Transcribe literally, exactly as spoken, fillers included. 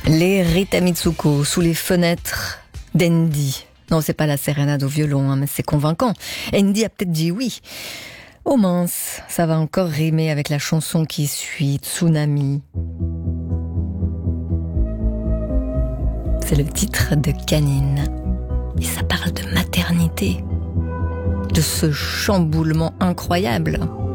Les Rita Mitsuko sous les fenêtres d'Andy. Non, c'est pas la sérénade au violon, hein, mais c'est convaincant. Andy a peut-être dit oui. Oh mince, ça va encore rimer avec la chanson qui suit, Tsunami. C'est le titre de Canine. Et ça parle de maternité, de ce chamboulement incroyable.